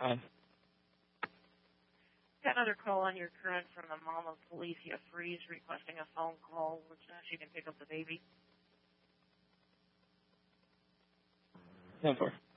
Got another call on your current from the mom of Felicia Freeze requesting a phone call which she can pick up the baby. 10-4.